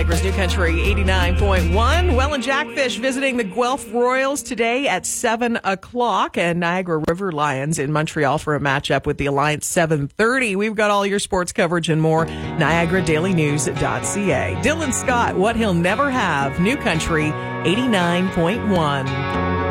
Niagara's New Country 89.1. Well, and Jackfish visiting the Guelph Royals today at 7 o'clock, and Niagara River Lions in Montreal for a matchup with the Alliance 7:30. We've got all your sports coverage and more. NiagaraDailyNews.ca. Dylan Scott, What He'll Never Have, New Country 89.1.